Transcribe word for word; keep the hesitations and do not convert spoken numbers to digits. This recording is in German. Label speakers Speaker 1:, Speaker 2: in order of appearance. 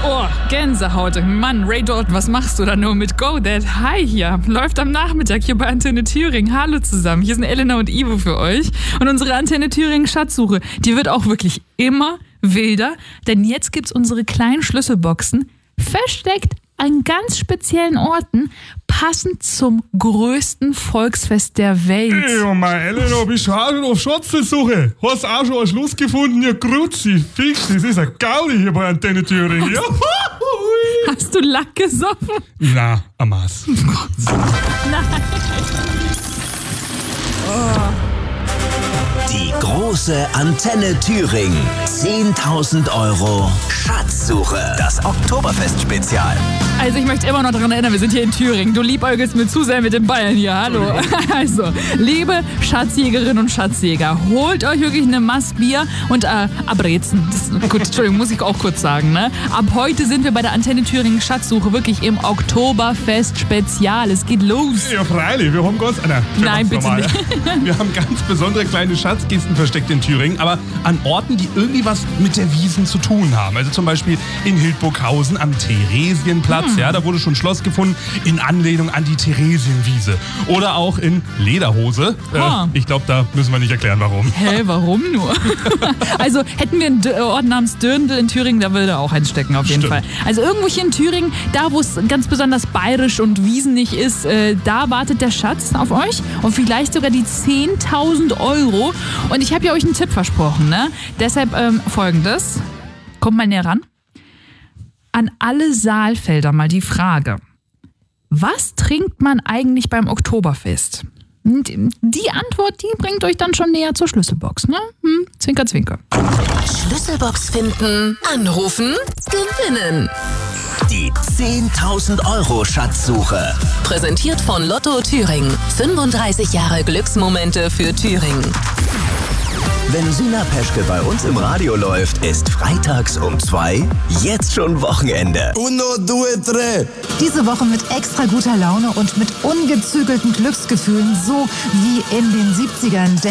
Speaker 1: Oh, Gänsehaut. Mann, Ray Dalton, was machst du da nur mit Go That High hier? Läuft am Nachmittag hier bei Antenne Thüringen. Hallo zusammen, hier sind Elena und Ivo für euch. Und unsere Antenne Thüringen Schatzsuche, die wird auch wirklich immer wilder. Denn jetzt gibt's unsere kleinen Schlüsselboxen versteckt an ganz speziellen Orten, passend zum größten Volksfest der Welt.
Speaker 2: Ey, mein Elena, bist du auch schon auf Schatzsuche? Hast auch schon einen Schluss gefunden? Ja, Grüezi, fix, das ist ein Gaudi hier bei Antenne Thüringen. Ja.
Speaker 1: Hast du Lack gesoffen?
Speaker 2: Na, am Maß.
Speaker 1: Nein. Oh.
Speaker 3: Die große Antenne Thüringen. zehntausend Euro Schatzsuche. Das Oktoberfest-Spezial.
Speaker 1: Also ich möchte immer noch daran erinnern, wir sind hier in Thüringen. Du liebäugelst mir zu sehr mit den Bayern hier. Hallo. Also, liebe Schatzjägerinnen und Schatzjäger, holt euch wirklich eine Maß Bier und äh, Abrezen. Das, gut, Entschuldigung, muss ich auch kurz sagen. Ne? Ab heute sind wir bei der Antenne Thüringen Schatzsuche wirklich im Oktoberfest-Spezial. Es geht los.
Speaker 2: Ja, freilich, wir haben ganz... Nein,
Speaker 1: Nein bitte
Speaker 2: normal.
Speaker 1: nicht.
Speaker 2: Wir haben ganz besondere kleine Schatzkisten versteckt in Thüringen, aber an Orten, die irgendwie was mit der Wiesn zu tun haben. Also zum Beispiel in Hildburghausen am Theresienplatz. Hm. Ja, da wurde schon Schloss gefunden in Anlehnung an die Theresienwiese. Oder auch in Lederhose.
Speaker 1: Ah.
Speaker 2: Äh, ich glaube, da müssen wir nicht erklären, warum.
Speaker 1: Hä, warum nur? Also hätten wir einen D- Ort namens Dürndl in Thüringen, da würde auch eins stecken auf jeden
Speaker 2: Stimmt.
Speaker 1: Fall. Also irgendwo hier in Thüringen, da wo es ganz besonders bayerisch und wiesnig ist, äh, da wartet der Schatz auf euch und vielleicht sogar die zehntausend Euro. Und ich habe ja euch einen Tipp versprochen, ne? Deshalb ähm, folgendes. Kommt mal näher ran. An alle Saalfelder mal die Frage. Was trinkt man eigentlich beim Oktoberfest? Die Antwort, die bringt euch dann schon näher zur Schlüsselbox, ne? Hm, zwinker, zwinker.
Speaker 4: Schlüsselbox finden, anrufen, gewinnen.
Speaker 3: Die zehntausend Euro Schatzsuche.
Speaker 4: Präsentiert von Lotto Thüringen. fünfunddreißig Jahre Glücksmomente für Thüringen.
Speaker 3: Wenn Sina Peschke bei uns im Radio läuft, ist freitags um zwei jetzt schon Wochenende.
Speaker 5: Uno, due, tre.
Speaker 6: Diese Woche mit extra guter Laune und mit ungezügelten Glücksgefühlen, so wie in den siebzigern.